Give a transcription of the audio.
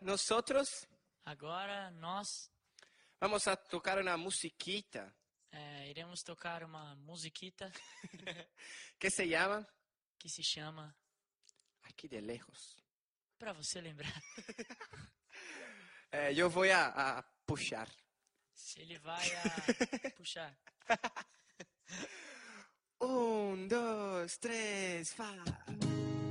nosotros Agora nós vamos a tocar una musiquita iremos tocar uma musiquita que se llama que se chama Aquí de Lejos. Pra você lembrar. Yo voy a puxar. Se ele vai a puxar. 1, 2, 3, 4.